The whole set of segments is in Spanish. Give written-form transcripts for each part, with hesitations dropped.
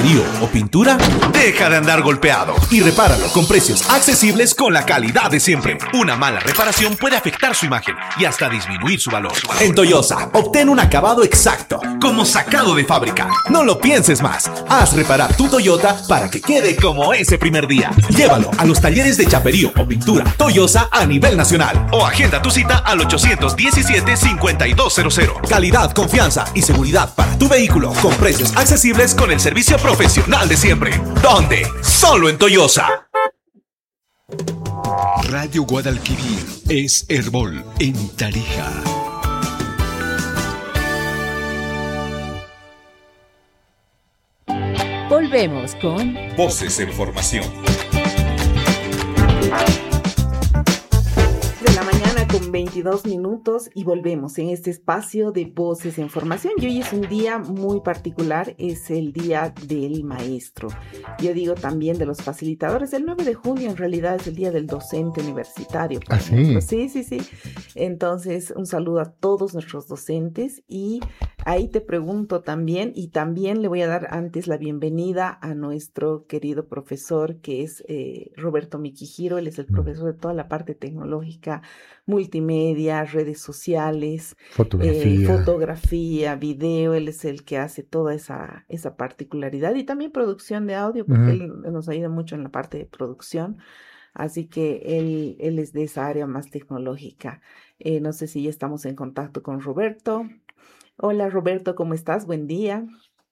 chaperío o pintura, deja de andar golpeado y repáralo con precios accesibles con la calidad de siempre. Una mala reparación puede afectar su imagen y hasta disminuir su valor. En Toyosa, obtén un acabado exacto, como sacado de fábrica. No lo pienses más. Haz reparar tu Toyota para que quede como ese primer día. Llévalo a los talleres de chaperío o pintura Toyosa a nivel nacional o agenda tu cita al 817-5200. Calidad, confianza y seguridad para tu vehículo con precios accesibles con el servicio profesional de siempre. ¿Dónde? Solo en Toyosa. Radio Guadalquivir es Herbol en Tarija. Volvemos con Voces en Formación. De la mañana con 22 minutos y volvemos en este espacio de Voces en Formación. Y hoy es un día muy particular, es el Día del Maestro. Yo digo también de los facilitadores. El 9 de junio en realidad es el Día del Docente Universitario. ¿Ah, sí? Sí. Entonces, un saludo a todos nuestros docentes y ahí te pregunto también, y también le voy a dar antes la bienvenida a nuestro querido profesor que es Roberto Mikihiro. Él es el profesor de toda la parte tecnológica, multimedia, redes sociales, fotografía, video. Él es el que hace toda esa particularidad y también producción de audio, porque él nos ayuda mucho en la parte de producción. Así que él es de esa área más tecnológica. No sé si ya estamos en contacto con Roberto. Hola Roberto, ¿cómo estás? Buen día.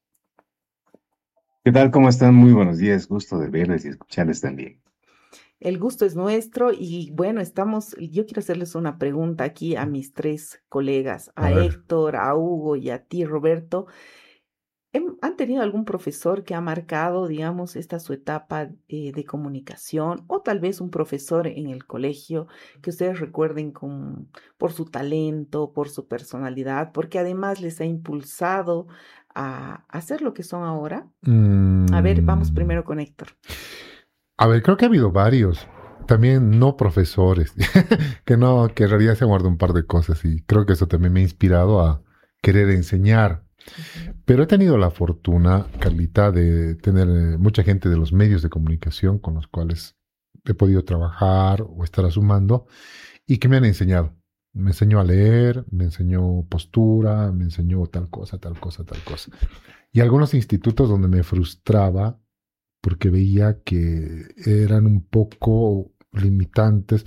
¿Qué tal? ¿Cómo están? Muy buenos días. Gusto de verles y escucharles también. El gusto es nuestro y bueno, yo quiero hacerles una pregunta aquí a mis tres colegas, a Héctor, a Hugo y a ti, Roberto. ¿Han tenido algún profesor que ha marcado, digamos, su etapa de comunicación, o tal vez un profesor en el colegio que ustedes recuerden por su talento, por su personalidad, porque además les ha impulsado a hacer lo que son ahora? A ver, vamos primero con Héctor. A ver, creo que ha habido varios, también no profesores, que en realidad se han guardado un par de cosas y creo que eso también me ha inspirado a querer enseñar. Pero he tenido la fortuna, Carlita, de tener mucha gente de los medios de comunicación con los cuales he podido trabajar o estar sumando y que me han enseñado. Me enseñó a leer, me enseñó postura, me enseñó tal cosa. Y algunos institutos donde me frustraba porque veía que eran un poco limitantes.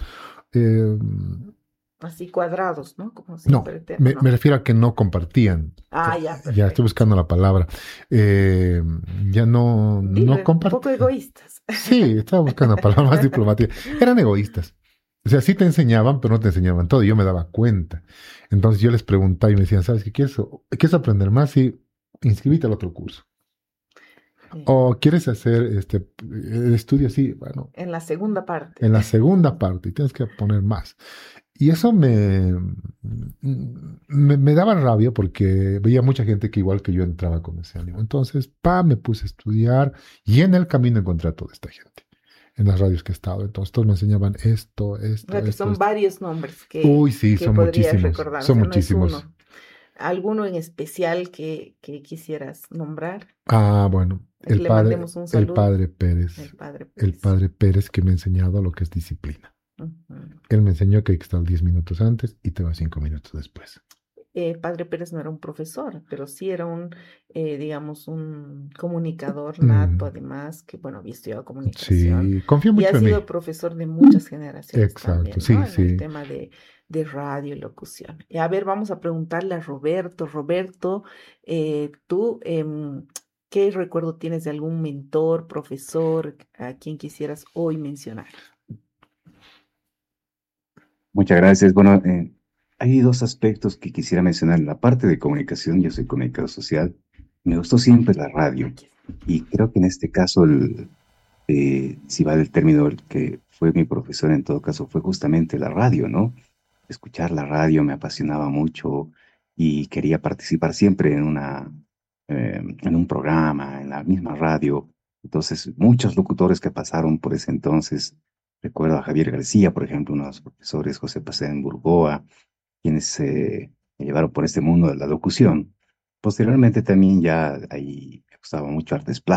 Así cuadrados, ¿no? Como no, me refiero a que no compartían. Ya. Perfecto. Ya estoy buscando la palabra. Ya no compartían. Un poco egoístas. Sí, estaba buscando la palabra más diplomática. Eran egoístas. O sea, sí te enseñaban, pero no te enseñaban todo. Y yo me daba cuenta. Entonces yo les preguntaba y me decían, ¿sabes qué quieres? ¿Quieres aprender más? Sí, inscríbete al otro curso. Sí. O quieres hacer el estudio así, bueno. En la segunda parte. En la segunda parte. Y tienes que poner más. Y eso me daba rabia porque veía mucha gente que igual que yo entraba con ese ánimo. Entonces, me puse a estudiar y en el camino encontré a toda esta gente en las radios que he estado. Entonces, todos me enseñaban esto. Son varios nombres que son muchísimos. Recordar. Son muchísimos. No es uno. ¿Alguno en especial que quisieras nombrar? Bueno, el padre Pérez. El padre Pérez que me ha enseñado lo que es disciplina. Él me enseñó que hay que estar 10 minutos antes y te vas 5 minutos después. Padre Pérez no era un profesor, pero sí era un comunicador nato, además, que había estudiado comunicación. Sí, confío mucho en mí. Y ha sido profesor de muchas generaciones. Exacto, también, ¿no? sí. En el tema de radio y locución. Y a ver, vamos a preguntarle a Roberto. Roberto, tú, ¿qué recuerdo tienes de algún mentor, profesor, a quien quisieras hoy mencionar? Muchas gracias. Bueno, hay dos aspectos que quisiera mencionar. La parte de comunicación, yo soy comunicador social. Me gustó siempre la radio. Y creo que en este caso, si vale el término, el que fue mi profesor en todo caso fue justamente la radio, ¿no? Escuchar la radio me apasionaba mucho y quería participar siempre en un programa, en la misma radio. Entonces, muchos locutores que pasaron por ese entonces. Recuerdo a Javier García, por ejemplo, uno de los profesores, José Pacén Burgoa, quienes me llevaron por este mundo de la locución. Posteriormente también ya ahí me gustaba mucho artes plásticas.